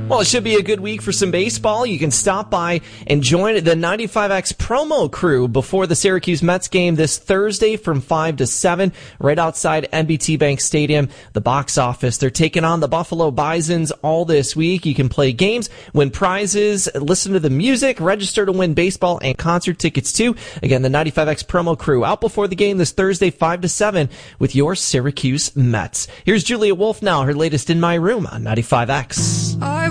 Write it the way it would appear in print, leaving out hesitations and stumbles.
Well, it should be a good week for some baseball. You can stop by and join the 95X promo crew before the Syracuse Mets game this Thursday from 5 to 7 right outside NBT Bank Stadium, the box office. They're taking on the Buffalo Bisons all this week. You can play games, win prizes, listen to the music, register to win baseball and concert tickets too. Again, the 95X promo crew out before the game this Thursday 5 to 7 with your Syracuse Mets. Here's Julia Wolf now, her latest In My Room on 95X.